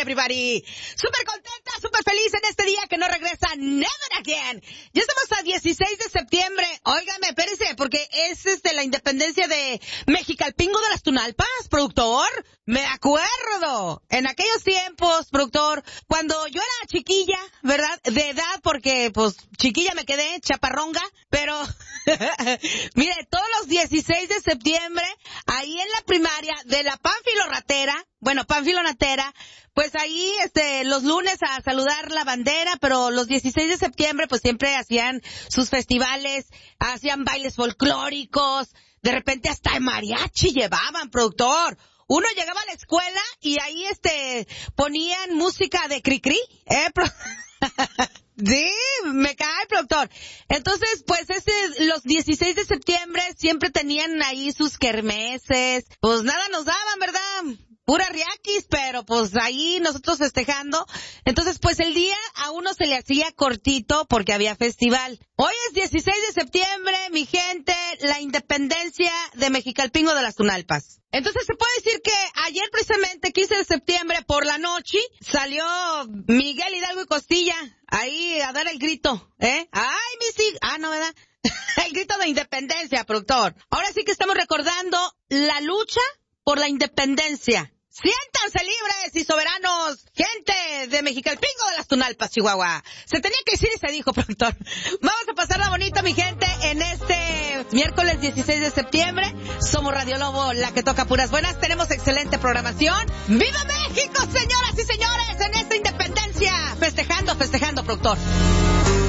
everybody. Súper contenta, súper feliz en este día que no regresa never again. Ya estamos a 16 de septiembre. Óigame, espérese, porque es la independencia de Mexicalpingo de las Tunalpas, productor. Me acuerdo. En aquellos tiempos, productor, cuando yo era chiquilla, ¿verdad? De edad, porque, pues, chiquilla me quedé, chaparronga, pero, mire, todos los 16 de septiembre, ahí en la primaria de la Pánfilo Natera, pues ahí, los lunes a saludar la bandera, pero los 16 de septiembre, pues siempre hacían sus festivales, hacían bailes folclóricos, de repente hasta el mariachi llevaban, productor. Uno llegaba a la escuela y ahí, ponían música de cri-cri, Sí, me cae, productor. Entonces, pues los 16 de septiembre siempre tenían ahí sus kermeses. Pues nada nos daban, ¿verdad? Pura riaquis, pero pues ahí nosotros festejando. Entonces, pues el día a uno se le hacía cortito porque había festival. Hoy es 16 de septiembre, mi gente, la independencia de Mexicalpingo de las Tunalpas. Entonces, se puede decir que ayer precisamente, 15 de septiembre, por la noche, salió Miguel Hidalgo y Costilla ahí a dar el grito, ¿eh? ¡Ay, no, ¿verdad? El grito de independencia, productor. Ahora sí que estamos recordando la lucha por la independencia. Siéntanse libres y soberanos, gente de Mexicalpingo de las Tunalpas, Chihuahua. Se tenía que decir y se dijo, productor. Vamos a pasarla bonito, mi gente, en este miércoles 16 de septiembre. Somos Radio Lobo, la que toca puras buenas. Tenemos excelente programación. ¡Viva México, señoras y señores, en esta independencia! Festejando, productor.